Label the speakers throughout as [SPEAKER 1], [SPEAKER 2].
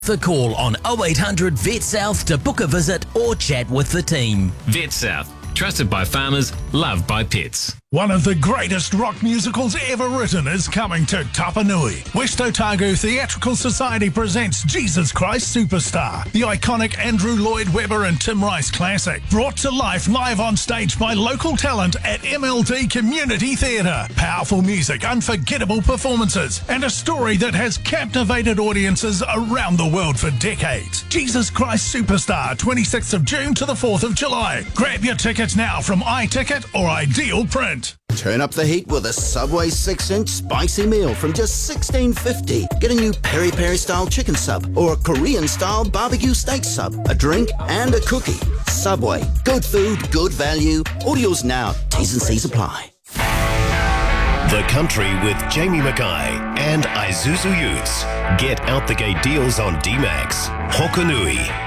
[SPEAKER 1] The call on 0800 Vet South to book a visit or chat with the team.
[SPEAKER 2] Vet South, trusted by farmers, loved by pets.
[SPEAKER 3] One of the greatest rock musicals ever written is coming to Tapanui. West Otago Theatrical Society presents Jesus Christ Superstar, the iconic Andrew Lloyd Webber and Tim Rice classic, brought to life live on stage by local talent at MLD Community Theatre. Powerful music, unforgettable performances, and a story that has captivated audiences around the world for decades. Jesus Christ Superstar, 26th of June to the 4th of July. Grab your tickets now from iTicket or Ideal Print.
[SPEAKER 4] Turn up the heat with a Subway 6-inch spicy meal from just $16.50. Get a new peri-peri style chicken sub or a Korean style barbecue steak sub, a drink and a cookie. Subway, good food, good value. Orders now. T's and C's apply.
[SPEAKER 5] The Country with Jamie Mackay and Isuzu Utes. Get out the gate deals on D-Max. Hokanui.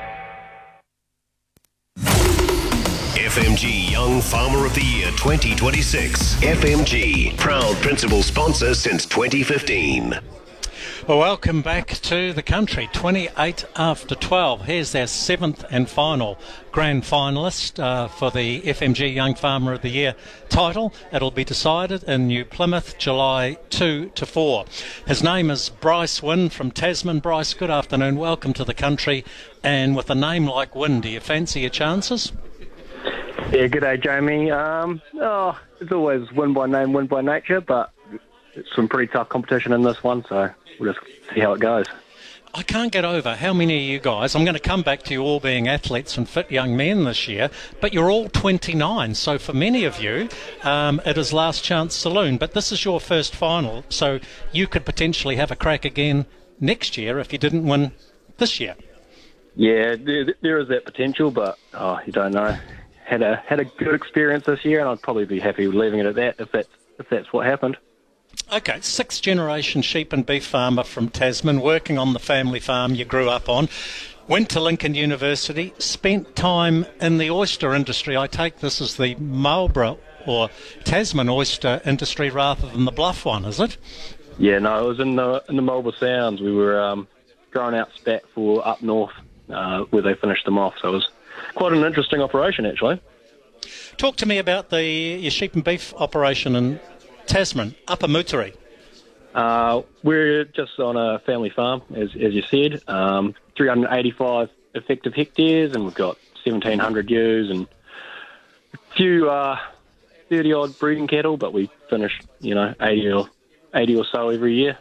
[SPEAKER 5] FMG Young Farmer of the Year 2026. FMG, proud principal sponsor since 2015.
[SPEAKER 6] Well, welcome back to the country. 28 after 12. Here's our seventh and final grand finalist for the FMG Young Farmer of the Year title. It'll be decided in New Plymouth, July 2 to 4. His name is Bryce Wynn from Tasman. Bryce, good afternoon. Welcome to the country. And with a name like Wynn, do you fancy your chances?
[SPEAKER 7] Yeah, g'day, Jamie. It's always win by name, win by nature, but it's some pretty tough competition in this one, so we'll just see how it goes.
[SPEAKER 6] I can't get over how many of you guys, I'm going to come back to you all being athletes and fit young men this year, but you're all 29, so for many of you, it is last chance saloon, but this is your first final, so you could potentially have a crack again next year if you didn't win this year.
[SPEAKER 7] Yeah, there is that potential, but you don't know. Had a good experience this year, and I'd probably be happy leaving it at that if that's what happened.
[SPEAKER 6] Okay, sixth generation sheep and beef farmer from Tasman, working on the family farm you grew up on. Went to Lincoln University, spent time in the oyster industry. I take this as the Marlborough or Tasman oyster industry rather than the Bluff one, is it?
[SPEAKER 7] Yeah, no, it was in the Marlborough Sounds. We were growing out spat for up north where they finished them off, so it was quite an interesting operation, actually.
[SPEAKER 6] Talk to me about your sheep and beef operation in Tasman, Upper Moutere.
[SPEAKER 7] We're just on a family farm, as you said, 385 effective hectares, and we've got 1,700 ewes and a few 30-odd breeding cattle, but we finish, 80 or so every year.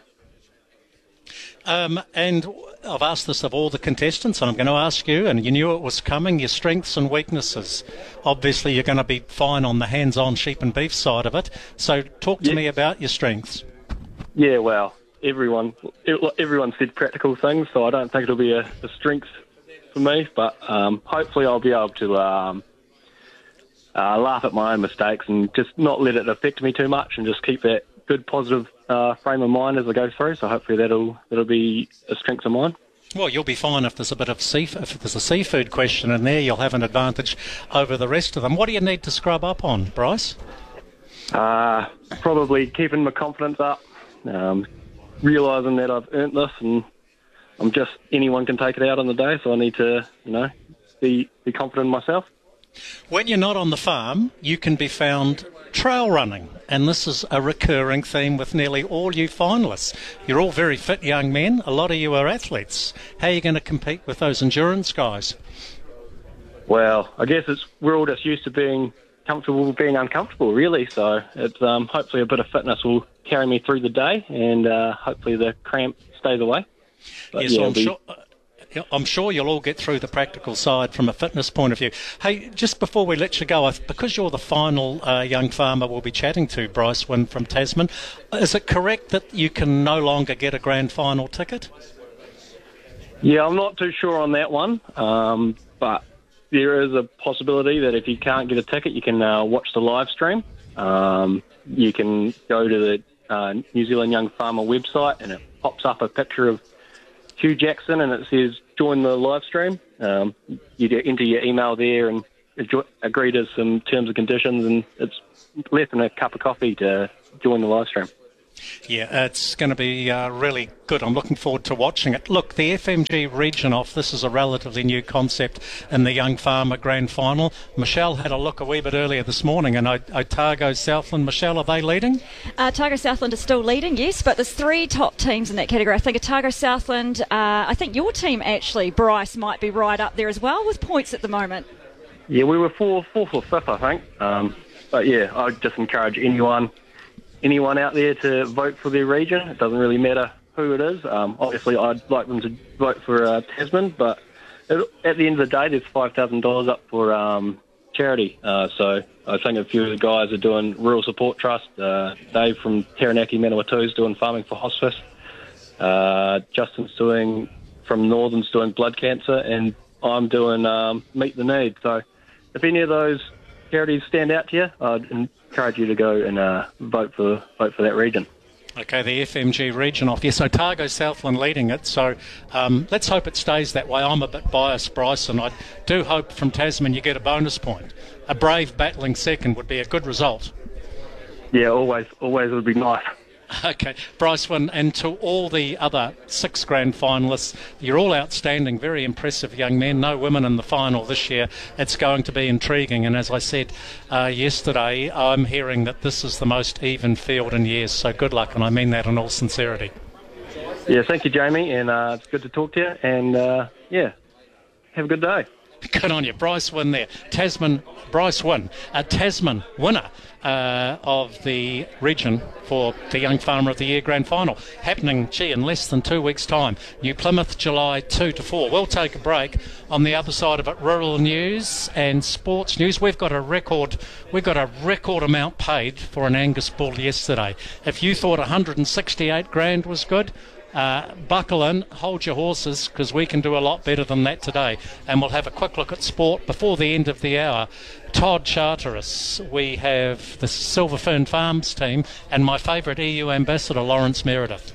[SPEAKER 6] And I've asked this of all the contestants, and I'm going to ask you, and you knew it was coming, your strengths and weaknesses. Obviously, you're going to be fine on the hands-on sheep and beef side of it. So talk to me about your strengths. Yeah, well, everyone said practical things, so I don't think it'll be a strength for me, but hopefully I'll be able to laugh at my own mistakes and just not let it affect me too much and just keep that good, positive frame of mind as I go through. So hopefully that'll be a strength of mine. Well, you'll be fine if there's a bit of if there's a seafood question in there. You'll have an advantage over the rest of them. What do you need to scrub up on, Bryce? Probably keeping my confidence up, realising that I've earned this, and anyone can take it out on the day. So I need to, be confident in myself. When you're not on the farm, you can be found trail running, and this is a recurring theme with nearly all you finalists. You're all very fit young men. A lot of you are athletes. How are you going to compete with those endurance guys? Well, I guess we're all just used to being comfortable being uncomfortable, really. So it's hopefully a bit of fitness will carry me through the day, and hopefully the cramp stays away. But, yes, I'm sure you'll all get through the practical side from a fitness point of view. Hey, just before we let you go, because you're the final young farmer we'll be chatting to, Bryce Wynn from Tasman, is it correct that you can no longer get a grand final ticket? Yeah, I'm not too sure on that one, but there is a possibility that if you can't get a ticket, you can watch the live stream. You can go to the New Zealand Young Farmer website, and it pops up a picture of Hugh Jackson, and it says join the live stream. You enter your email there and agree to some terms and conditions, and it's less than a cup of coffee to join the live stream.
[SPEAKER 8] Yeah, it's going to be really good. I'm looking forward to watching it. Look, the FMG Region Off, this is a relatively new concept in the Young Farmer Grand Final. Michelle had a look a wee bit earlier this morning, and Otago Southland. Michelle, are they leading?
[SPEAKER 9] Otago Southland is still leading, yes, but there's 3 top teams in that category. I think Otago Southland, I think your team actually, Bryce, might be right up there as well with points at the moment.
[SPEAKER 6] Yeah, we were fourth or fifth, I think. But yeah, I'd just encourage anyone out there to vote for their region. It doesn't really matter who it is. Obviously, I'd like them to vote for Tasman, but at the end of the day, there's $5,000 up for charity. So I think a few of the guys are doing Rural Support Trust. Dave from Taranaki Manawatu is doing Farming for Hospice. Justin's from Northern's doing blood cancer, and I'm doing Meet the Need. So if any of those charities stand out to you, I'd encourage you to go and vote for that region.
[SPEAKER 8] Okay, the FMG Region Off. Yes, Otago Southland leading it, so let's hope it stays that way. I'm a bit biased, Bryce, and I do hope from Tasman you get a bonus point. A brave battling second would be a good result.
[SPEAKER 6] Yeah, always would be nice.
[SPEAKER 8] Okay, Bryce Wynn, and to all the other 6 grand finalists, you're all outstanding, very impressive young men. No women in the final this year. It's going to be intriguing, and as I said yesterday, I'm hearing that this is the most even field in years, so good luck, and I mean that in all sincerity.
[SPEAKER 6] Yeah, thank you, Jamie, and it's good to talk to you, and yeah, have a good day.
[SPEAKER 8] Good on you. Bryce Wynn there. Bryce Wynn, a Tasman winner of the region for the Young Farmer of the Year Grand Final. Happening, in less than 2 weeks' time. New Plymouth, July 2 to 4. We'll take a break. On the other side of it, rural news and sports news. We've got a record amount paid for an Angus bull yesterday. If you thought 168 grand was good, buckle in, hold your horses, because we can do a lot better than that today. And we'll have a quick look at sport before the end of the hour. Todd Charteris, we have the Silver Fern Farms team, and my favourite EU ambassador, Lawrence Meredith.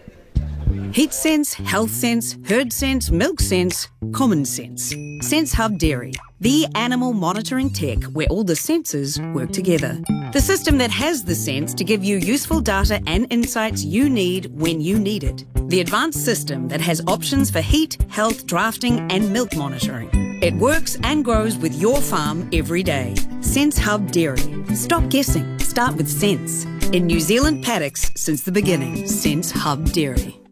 [SPEAKER 10] Heat sense, health sense, herd sense, milk sense, common sense. Sense Hub Dairy, the animal monitoring tech where all the sensors work together. The system that has the sense to give you useful data and insights you need when you need it. The advanced system that has options for heat, health, drafting and milk monitoring. It works and grows with your farm every day. Sense Hub Dairy. Stop guessing. Start with sense. In New Zealand paddocks since the beginning. Sense Hub Dairy.